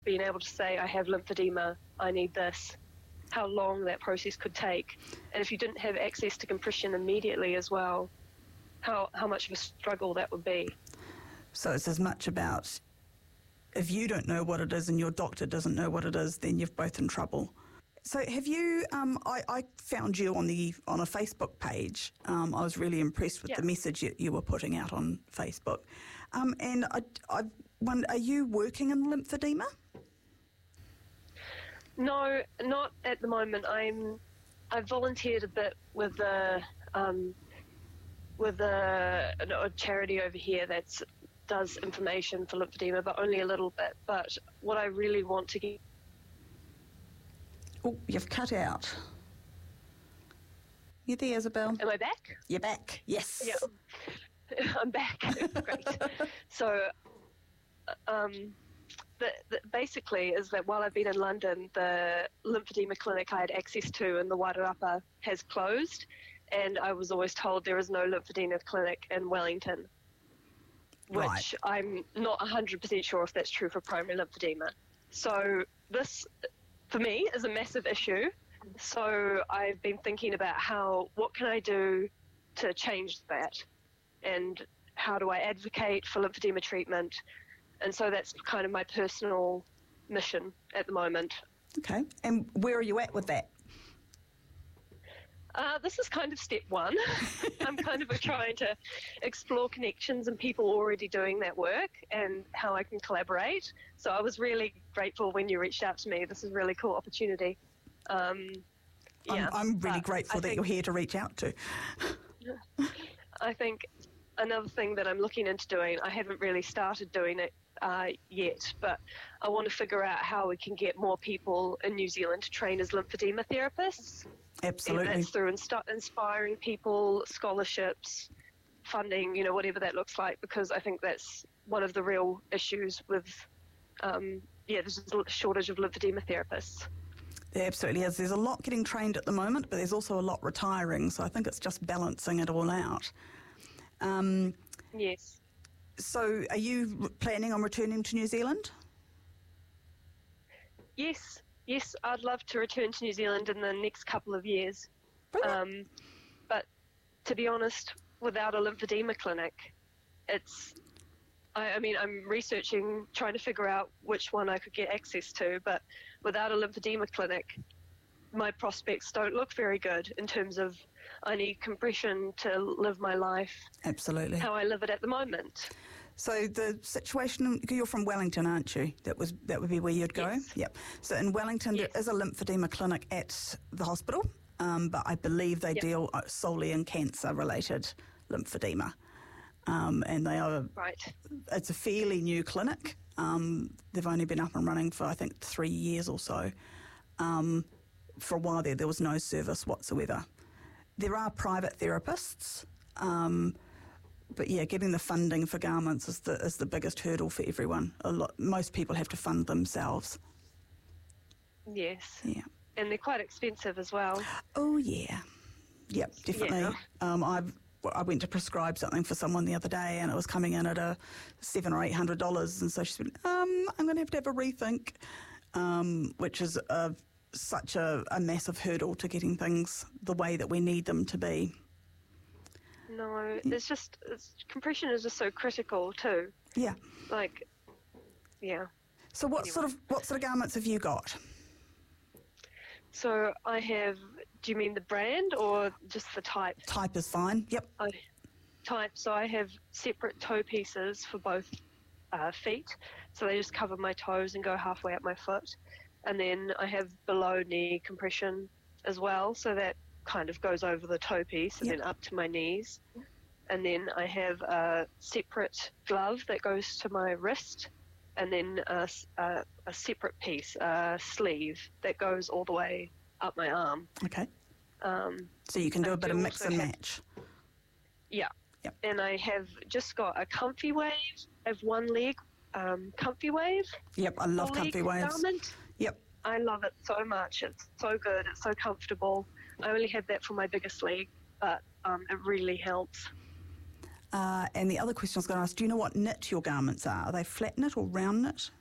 being able to say, I have lymphedema, I need this, how long that process could take. And if you didn't have access to compression immediately as well, how much of a struggle that would be. So it's as much about if you don't know what it is and your doctor doesn't know what it is, then you're both in trouble. So have you, I found you on a Facebook page. I was really impressed with the message you were putting out on Facebook. And I wonder, are you working in lymphedema? No, not at the moment. I've volunteered a bit with a charity over here that does information for lymphedema, but only a little bit. But what I really want to get... Oh, you've cut out. You there, Isabel? Am I back? You're back, yes. Yeah, I'm back. Great. So, basically is that while I've been in London, the lymphedema clinic I had access to in the Wairarapa has closed, and I was always told there is no lymphedema clinic in Wellington, which I'm not 100% sure if that's true for primary lymphedema. So this, for me, is a massive issue. So I've been thinking about what can I do to change that, and how do I advocate for lymphedema treatment. And so that's kind of my personal mission at the moment. Okay. And where are you at with that? This is kind of step one. I'm kind of trying to explore connections and people already doing that work and how I can collaborate. So I was really grateful when you reached out to me. This is a really cool opportunity. I'm really grateful that you're here to reach out to. I think another thing that I'm looking into doing, I haven't really started doing it yet, but I want to figure out how we can get more people in New Zealand to train as lymphedema therapists. Absolutely. And that's through inspiring people, scholarships, funding, whatever that looks like, because I think that's one of the real issues with, there's a shortage of lymphedema therapists. There absolutely is. There's a lot getting trained at the moment, but there's also a lot retiring, so I think it's just balancing it all out. Yes. So are you planning on returning to New Zealand? Yes, I'd love to return to New Zealand in the next couple of years. But to be honest, without a lymphedema clinic, I'm researching, trying to figure out which one I could get access to, but without a lymphedema clinic, my prospects don't look very good in terms of I need compression to live my life. Absolutely. How I live it at the moment. So the situation, you're from Wellington, aren't you? That would be where you'd go? Yes. Yep. So in Wellington, there is a lymphedema clinic at the hospital, but I believe they deal solely in cancer-related lymphedema. And they are... Right. It's a fairly new clinic. They've only been up and running for, I think, 3 years or so. For a while there was no service whatsoever. There are private therapists, but getting the funding for garments is the biggest hurdle for everyone. Most people have to fund themselves. Yes. Yeah. And they're quite expensive as well. Oh yeah. Yep, definitely. Yeah. I went to prescribe something for someone the other day, and it was coming in at $700 or $800, and so she said, "I'm going to have a rethink," which is such a massive hurdle to getting things the way that we need them to be. No, compression is just so critical too. Yeah. So what sort of garments have you got? So I have, do you mean the brand or just the type? Type is fine, yep. Type, so I have separate toe pieces for both feet. So they just cover my toes and go halfway up my foot. And then I have below knee compression as well, so that kind of goes over the toe piece and then up to my knees. And then I have a separate glove that goes to my wrist, and then a separate piece, a sleeve, that goes all the way up my arm. Okay. So you can do a bit of mix and match. Yeah. Yep. And I have just got a Comfy Wave. I have one leg Comfy Wave. Yep, I love Comfy Waves. Garment. Yep. I love it so much. It's so good. It's so comfortable. I only have that for my biggest leg, but it really helps. And the other question I was going to ask, do you know what knit your garments are? Are they flat knit or round knit?